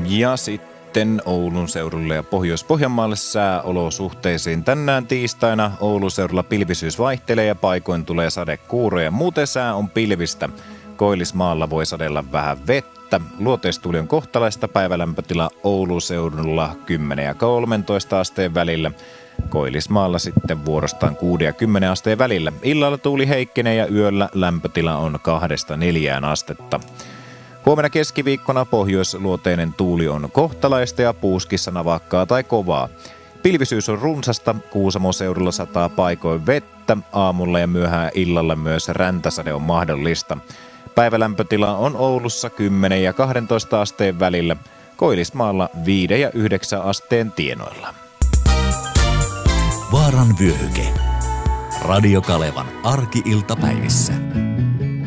Ja sitten Oulun seudulle ja Pohjois-Pohjanmaalle sääolosuhteisiin. Tänään tiistaina Oulun seudulla pilvisyys vaihtelee ja paikoin tulee sadekuuroja. Muuten sää on pilvistä. Koillismaalla voi sadella vähän vettä. Luoteistuuli on kohtalaista, päivälämpötila Oulun seudulla 10 ja 13 asteen välillä. Koillismaalla sitten vuorostaan 6 ja 10 asteen välillä. Illalla tuuli heikkenee ja yöllä lämpötila on 2-4 astetta. Huomenna keskiviikkona pohjoisluoteinen tuuli on kohtalaista ja puuskissa navakkaa tai kovaa. Pilvisyys on runsasta, Kuusamon seudulla sataa paikoin vettä, aamulla ja myöhään illalla myös räntäsade on mahdollista. Päivälämpötila on Oulussa 10 ja 12 asteen välillä, Koillismaalla 5 ja 9 asteen tienoilla. Vaaran vyöhyke. Radio Kalevan arki-iltapäivissä.